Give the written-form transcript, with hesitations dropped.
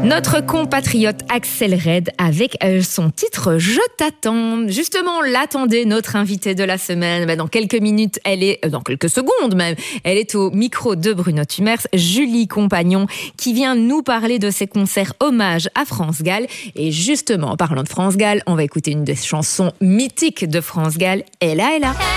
Notre compatriote Axel Red avec son titre « Je t'attends ». Justement, l'attendez, notre invitée de la semaine. Dans quelques minutes, dans quelques secondes même, elle est au micro de Bruno Thumers, Julie Compagnon, qui vient nous parler de ses concerts hommage à France Gall. Et justement, en parlant de France Gall, on va écouter une des chansons mythiques de France Gall, Ella Ella.